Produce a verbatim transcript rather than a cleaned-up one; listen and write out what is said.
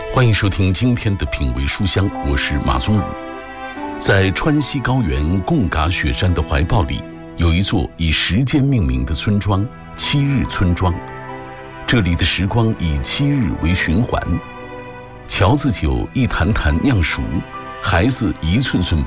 欢迎收听今天的品味书香，我是马宗武。在川西高原贡嘎雪山的怀抱里，有一座以时间命名的村庄——七日村庄。这里的时光以七日为循环，桥子酒一坛坛酿熟，孩子一寸寸